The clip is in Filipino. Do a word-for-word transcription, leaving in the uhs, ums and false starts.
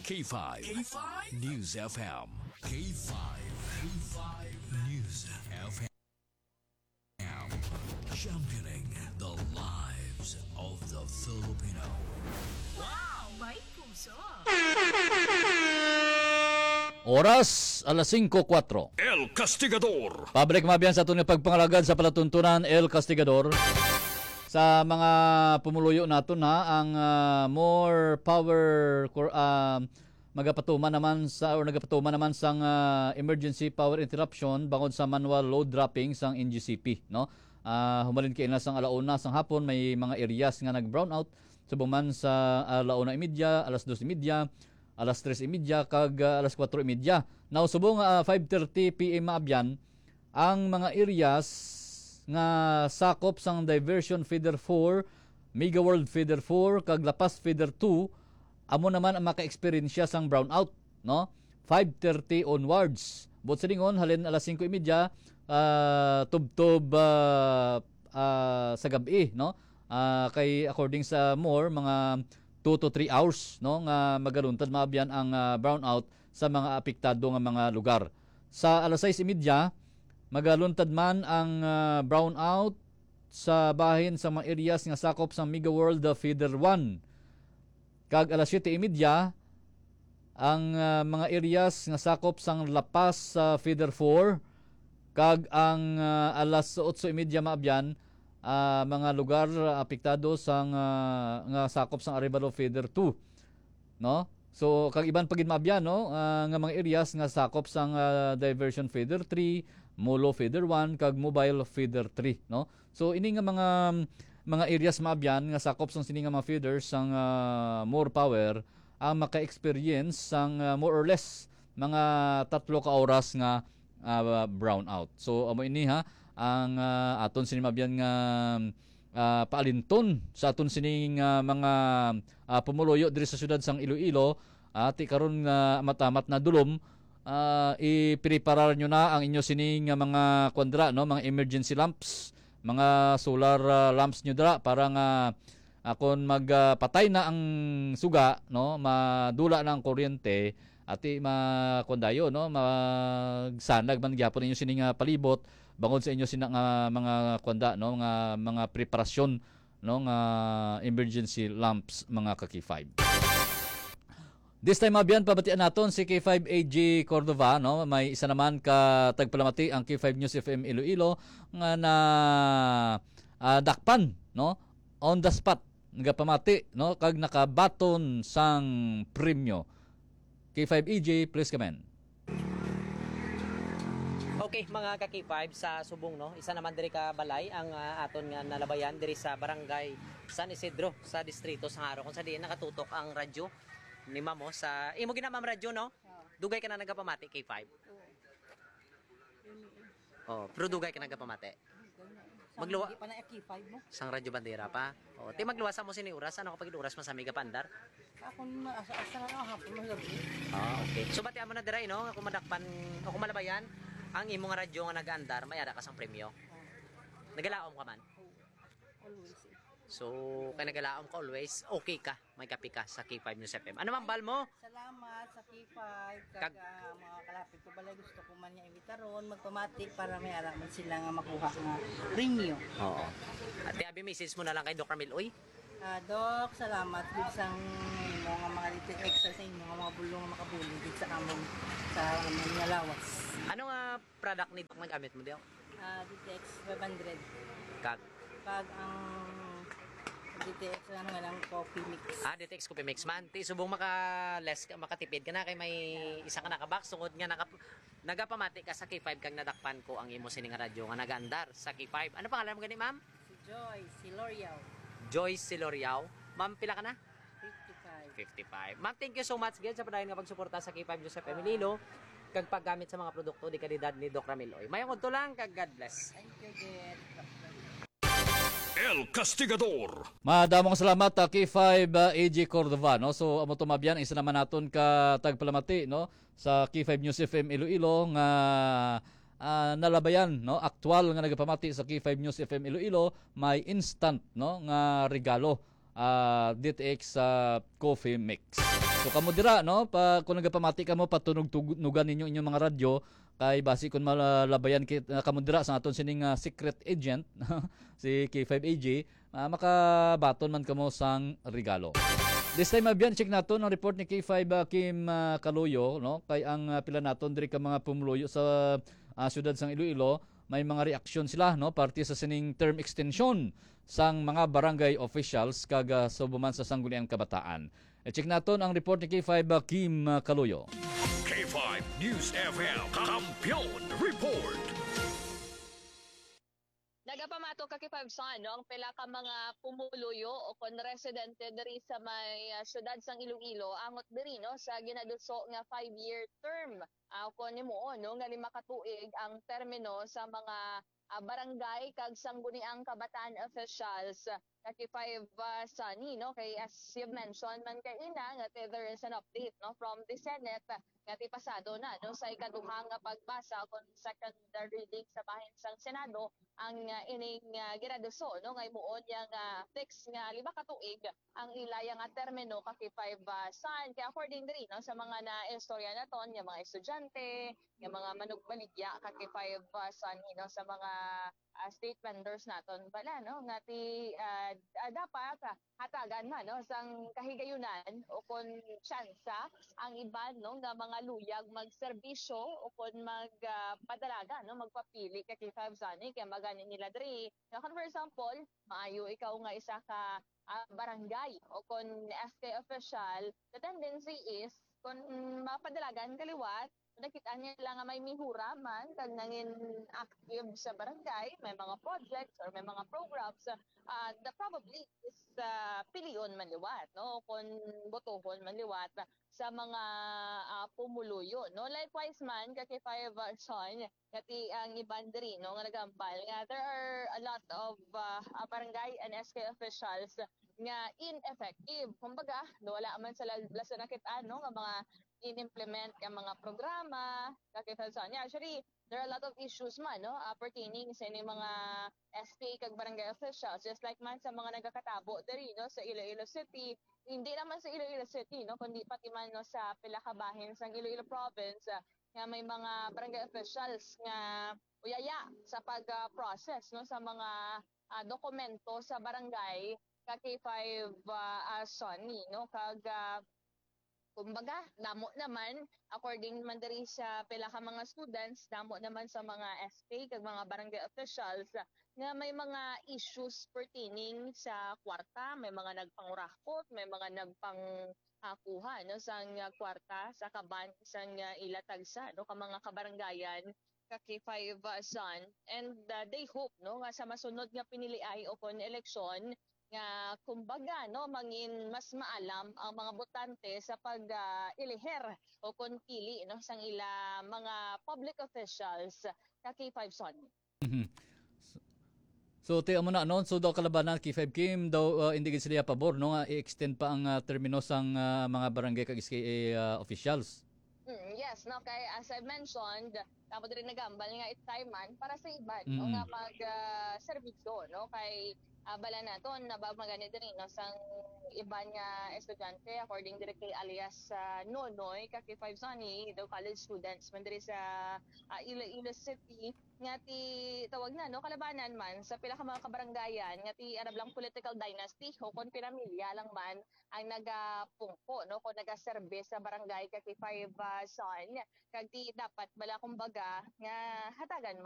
K five. K five News F M. K five. K five News F M. Championing the lives of the Filipino. Wow! May puso! Oras, alas singko kwatro. El Castigador. Pabalik mabiyan sa tunay pagpangalagad sa palatuntunan El Castigador. Sa mga pumuluyo nato na ang uh, more power uh, magapatuman naman sa or nagapatuman naman sang uh, emergency power interruption bangod sa manual load dropping sang N G C P, no? Uh, humalin kay na sang alauna sang hapon may mga areas nga nag brown out subuman sa alauna imidya, alas dos imidya, alas tres imidya kag uh, alas kwatro imidya. Now subong uh, five thirty P M maabyan ang mga areas nga sakop sang Diversion Feeder four, Mega World Feeder four, kag Lapas Feeder two, amo naman ang maka-experience sang brownout, no? five thirty onwards. But sa lingon, halin alas singko imidya, uh, tub-tub uh, uh, sa gabi, no? Uh, kay according sa more, mga two to three hours, no? Nga magaluntad maabyan ang uh, brownout sa mga apektado nga mga lugar. Sa alas sais imidya, magaluntad man ang uh, brownout sa bahin sa mga areas nga sakop sa Mega World uh, Feeder one. Kag alas siyete imidya ang uh, mga areas nga sakop sang Lapas uh, Feeder four. Kag ang uh, alas otso imidya maabyan uh, mga lugar uh, apektado sang uh, nga sakop sang Arevalo Feeder two, no? So kag iban pagid maabyan, no, uh, nga mga areas nga sakop sang uh, Diversion Feeder three, Molo Feeder one kag Mobile Feeder three, no? So ini nga mga mga areas maabyan nga sakop sang sini nga mga feeders sang uh, more power ang maka-experience sang uh, more or less mga tatlo ka oras nga uh, brownout. So amo ini ha ang uh, aton sini maabyan nga uh, paalinton sa aton sining uh, mga uh, pumuluyo diri sa syudad sang Iloilo ati karon nga uh, matamat na dulom. Uh, i-preparar nyo na ang inyo sining uh, mga kwandra, no, mga emergency lamps, mga solar uh, lamps nyo dira para nga uh, kung magpatay uh, na ang suga, no, madula na ang kuryente ati makundayo, no, magsanag man gyapon inyo sining uh, palibot bangod sa inyo sinang uh, mga kwanda, no, mga mga preparasyon, no, nga emergency lamps mga ka K five. This time mabiyan pabatian naton si K five A G Cordova, no? May isa naman ka tagpalamati ang K five News F M Iloilo nga na uh, dakpan, no? On the spot nagapamati, no? Kag nakabaton sang premyo. K five A G, please come in. Okay, mga ka K five sa subong, no? Isa naman diri ka balay ang uh, aton nga nalabayan diri sa barangay San Isidro sa distrito sa Haro kung sa diin nakatutok ang radyo ni Mamo sa imo gina ma'am radyo, no? Dugay ka na nagapamati K five. Oh, pero dugay ka nagapamati. Magluwa pa na K five mo. sang radyo bandera pa. Oh, ti magluwasa mo sini oras ano kapag oras masami ka pandar? Ako na asa asa na hapon mo gabi. Ah, okay. So batian mo na dira, no? Kung madakpan o kung malabayan ang imong radyo nga nagaandar, mayara ka sang premyo. Nagalaom ka man. Always. So, kay nagalaom ka always, okay ka, may kapi ka sa K five News F M. Ano man bal mo? Salamat sa K five kag Kag- uh, mga kalapit ko balay gusto ko man niya imbitaron magpamati para may araman sila nga makuha nga premyo. Oo. At abi message mo na lang kay Doc Ramil, oy. Ah, Dok, salamat gud sang imo nga mga little extra sa imo nga mga bulong nga makabulong gid sa among sa among nga lawas. Ano nga product ni Doc nagamit mo diyo? Ah, D T X five hundred Kag kag ang D T X ano nga lang coffee mix. Ah, D T X Coffee Mix man. Ti subong maka less ka makatipid ka na kay may isa ka naka-box sungod nga naka nagapamati ka sa K five kag nadakpan ko ang imo sining radyo nga nagaandar sa K five. Ano pangalan mo gani, ma'am? Si Joy, si L'Oreal, Joyce Siloriao. Ma'am, pila ka na? fifty-five. fifty-five. Ma'am, thank you so much again sa padayon nga pagsuporta sa K five News F M Iloilo kag paggamit sa mga produkto di kalidad ni Doc Ramiloy. Mayong udto lang kag God bless. Thank you, Jen. El Castigador. Madamong salamat uh, K five uh, A G Cordova, no. So amo tumabyan isa naman naton ka tagpalamati, no, sa K five News F M Iloilo nga uh, nalabayan, no, aktual nga nagapamati sa K five News F M Iloilo may instant, no, nga regalo uh, D T X sa coffee mix. So kamo dira no, pa kung nagapamati kamo patunog-tunugan ninyo inyong mga radyo kay basi kun malabayan kit uh, kamo dira sa aton sining uh, secret agent si K five A G, uh, makabaton man kamo sang regalo. This time abyan check naton ang report ni K five uh, Kim uh, Kaluyo no, kay ang uh, pila naton diri ka mga pumuluyo sa uh, siyudad sang Iloilo, may mga reaksyon sila no parte sa sining term extension sang mga barangay officials kaga subuman sa sangguniang kabataan. E check naton ang report ni K five uh, Kim uh, Kaluyo. K five News F M Kampiyon Report. Nagapamato ka kay Five Son, no? Ang pila ka mga pumuluyo o kon residente diri sa may uh, syudad sang Iloilo, angot diri no sa ginaduso nga five-year term. Uh, kon nimo no nga lima ka tuig ang termino sa mga uh, barangay kag sangguniang kabataan officials uh, kay Five uh, Sunny no kay as you mentioned man kay ina nga there is an update no from the Senate uh, nga ti pasado na no sa ikaduha nga pagbasa kon second reading sa bahin sang Senado ang uh, ining uh, ginaduso no nga imuon yang uh, fix nga lima ka tuig ang ilaya nga termino ka kay Five uh, Sun kay according diri no sa mga na istorya naton nga mga estudyante nga mga manugbaligya ka kay Five uh, Sun no sa mga uh, state vendors naton bala no nga ti uh, uh, dapat uh, hatagan man no sang kahigayunan o kon tsansa ang iban no nga mga luyag magserbisyo o kon magpadalaga uh, no magpapili kay kay Five Sunny kay magani nila diri no, for example maayo ikaw nga isa ka uh, barangay o kon S K official, the tendency is kung mapadalagan kaliwat nakita niya lang nga may mihura man kag nangin active sa barangay, may mga projects or may mga programs, uh, the probably is uh, pilion man liwat no kung botohon man liwat sa mga uh, pumuluyo no. Likewise man kay Five uh, Son kati ang iban diri no nga nagambal nga there are a lot of uh, uh, barangay and S K officials nga ineffective. Kumbaga, wala man sa laso nakita no nga mga in-implement ka mga programa, kakifalsan. Yeah, actually, there are a lot of issues man, no, uh, pertaining sa inyong mga S K kag barangay officials, just like man sa mga nagkakatabo diri, no, sa Iloilo City, hindi naman sa Iloilo City, no, kundi pati man no, sa pilakabahin sa Iloilo Province, uh, nga may mga barangay officials nga uyaya sa pag-process, no, sa mga uh, dokumento sa barangay, kag K five uh, uh, Sunny, no, kag uh, kumbaga, damo naman, according man diri sa pila ka mga students, damo naman sa mga S K kag mga barangay officials nga may mga issues pertaining sa kwarta, may mga nagpangurakot, may mga nagpangkuha no sang uh, kwarta sa kaban sang uh, ilatagsa no ka mga kabarangayan ka K five uh, Sun, and uh, they hope no nga sa masunod nga piniliay o kon eleksyon nga kumbaga no mangin mas maalam ang mga botante sa pag uh, iliher o kon pili no sang ila mga public officials ka K five Son. Mhm. So ti amo na no, so daw kalabanan K five Kim daw uh, hindi gid sila pabor no nga i-extend pa ang uh, termino sang uh, mga barangay kag S K A uh, officials. Mm, yes, no, kay as I mentioned, tapos rin nagambal nga it time man para sa iban, Mm. no, nga mag uh, serbisyo, no, kay uh, bala naton na magani diri no sang iban nga estudyante according diri kay alias uh, Nonoy ka K five Sunny, daw college students man diri sa uh, Iloilo City nga ti tawag na no kalabanan man sa pila ka mga kabarangayan nga ti arab lang political dynasty o kon pinamilya lang man ang nagapungko no kung nagaserbe sa barangay ka K five uh, Son kag ti dapat bala kumbaga nga hatagan